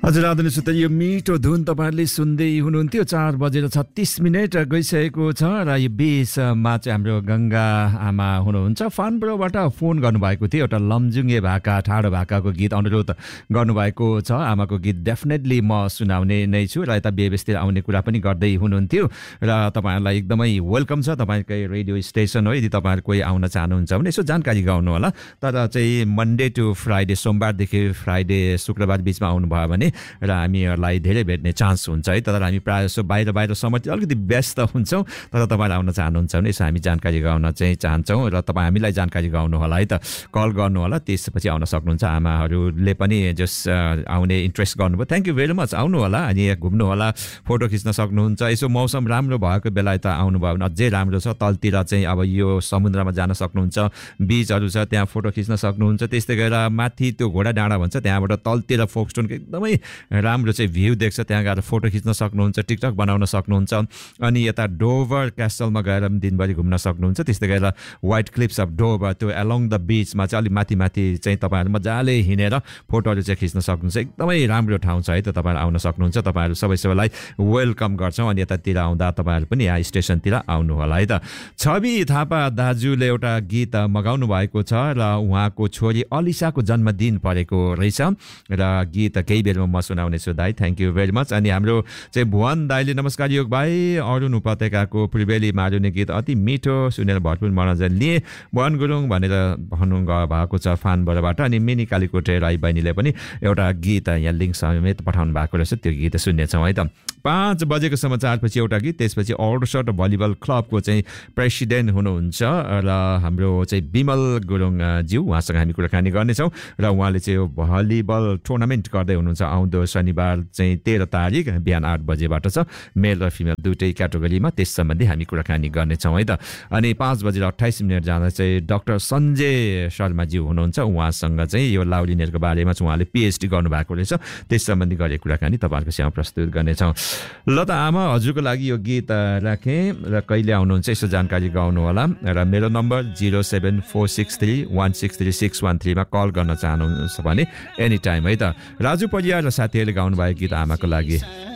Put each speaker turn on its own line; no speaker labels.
हजुर आदरणीय श्रोता, यो मिठो धुन तपाईँहरूले सुन्दै हुनुहुन्थ्यो। 4:36 गइसकेको छ र यो बेसमा चाहिँ हाम्रो गङ्गा आमा हुनुहुन्छ। फानबुढाबाट फोन गर्नुभएको थियो, एउटा लमजुङ्गे भाका ठाडो भाकाको गीत अनुरोध गर्नुभएको छ। आमाको गीत डेफिनेटली म सुनाउने नै छु र यता बेबेसतिर आउने कुरा पनि गर्दै हुनुहुन्थ्यो र तपाईँहरूलाई एकदमै वेलकम छ। तपाईँकै रेडियो स्टेसन हो। यदि तपाईँहरू कोही आउन चाहनुहुन्छ भने यसो जानकारी गराउनु होला। तर चाहिँ मन्डे टु फ्राइडे, सोमबारदेखि फ्राइडे शुक्रबार बिचमा आउनुभयो भने र हामीहरूलाई धेरै भेट्ने चान्स हुन्छ है। तर हामी प्रायः जसो बाहिर समयतिर अलिकति व्यस्त हुन्छौँ। तर तपाईँहरू आउन चाहनुहुन्छ भने यसो हामी जानकारी गराउन चाहिँ चाहन्छौँ र तपाईँ हामीलाई जानकारी गराउनु होला है त, कल गर्नु होला। त्यसपछि आउन सक्नुहुन्छ। आमाहरूले पनि जस आउने इन्ट्रेस्ट गर्नुभयो, थ्याङ्क यू भेरी मच। आउनु होला, अनि घुम्नु होला, फोटो खिच्न सक्नुहुन्छ। यसो मौसम राम्रो भएको बेला यता आउनुभयो भने अझै राम्रो छ। तलतिर चाहिँ अब यो समुद्रमा जान सक्नुहुन्छ, बिचहरू छ, त्यहाँ फोटो खिच्न सक्नुहुन्छ। त्यस्तै गरेर माथि त्यो घोडा डाँडा भन्छ, त्यहाँबाट तलतिर फोकस्टोनको एकदमै राम्रो चाहिँ भ्यू देख्छ। त्यहाँ गएर फोटो खिच्न सक्नुहुन्छ, टिकटक बनाउन सक्नुहुन्छ। अनि यता डोभर क्यासलमा गएर पनि दिनभरि घुम्न सक्नुहुन्छ। त्यस्तै गरेर व्हाइट क्लिप्स अफ डोभर, त्यो एलोङ द बिचमा चाहिँ अलिक माथि चाहिँ तपाईँहरू मजाले हिँडेर फोटोहरू चाहिँ खिच्न सक्नुहुन्छ। एकदमै राम्रो ठाउँ छ है त, तपाईँहरू आउन सक्नुहुन्छ। तपाईँहरू सबैलाई वेलकम गर्छौँ। अनि यतातिर आउँदा तपाईँहरू पनि यहाँ स्टेसनतिर आउनु होला है त। छवि थापा दाजुले एउटा गीत मगाउनु भएको छ र उहाँको छोरी अलिसाको जन्मदिन परेको रहेछ र गीत केही बेरमा म सुनाउने छु दाई, थ्याङ्क यू भेरी मच। अनि हाम्रो चाहिँ भुवन दाईले नमस्कार योग भाइ, अरुण उपत्यकाको त्रिवेली मारुने गीत अति मिठो सुनेर भरपुर मनोरञ्जन लिए भुवन गुरुङ भनेर भन्नु भएको छ फानबरबाट। अनि मिनी कालीकोटे राई बहिनीले पनि एउटा गीत यहाँ लिङ्क समेत पठाउनु भएको रहेछ, त्यो गीत सुन्नेछौँ है त। 5 बजेको समाचारपछि एउटा गीत, त्यसपछि ओर्सट भलिबल क्लबको चाहिँ प्रेसिडेन्ट हुनुहुन्छ र हाम्रो चाहिँ विमल गुरुङ ज्यू, उहाँसँग हामी कुराकानी गर्नेछौँ। र उहाँले चाहिँ यो भलिबल टुर्नामेन्ट गर्दै हुनुहुन्छ आउँदो शनिबार चाहिँ 13 तारिक बिहान 8 बजेबाट छ। मेल र फिमेल दुइटै क्याटेगोरीमा, त्यस सम्बन्धी हामी कुराकानी गर्नेछौँ है त। अनि 5:28 जाँदा चाहिँ डाक्टर सञ्जय शर्माज्यू हुनुहुन्छ। उहाँसँग चाहिँ यो लाउलिनेहरूको बारेमा चाहिँ उहाँले पिएचडी गर्नुभएको रहेछ, त्यस सम्बन्धी गरेको कुराकानी तपाईँहरूको सेवा प्रस्तुत गर्नेछौँ। ल त आमा, हजुरको लागि यो गीत राखेँ र कहिले आउनुहुन्छ यसो जानकारी गराउनु होला। र मेरो नम्बर 07463163613 मा कल गर्न चाहनुहुन्छ भने एनी टाइम है त। राजु परियार र साथीहरूले गाउनुभएको गीत आमाको लागि।